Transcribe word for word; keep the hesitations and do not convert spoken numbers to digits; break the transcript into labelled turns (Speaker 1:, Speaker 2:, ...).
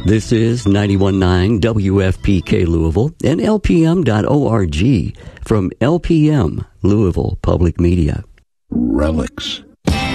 Speaker 1: This is ninety-one point nine W F P K Louisville and L P M dot org from L P M, Louisville Public Media.
Speaker 2: Relics.